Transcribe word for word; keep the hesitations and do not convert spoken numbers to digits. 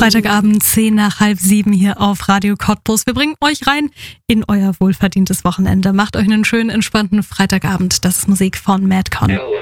Freitagabend, zehn nach halb sieben hier auf Radio Cottbus. Wir bringen euch rein in euer wohlverdientes Wochenende. Macht euch einen schönen, entspannten Freitagabend. Das ist Musik von Madcon.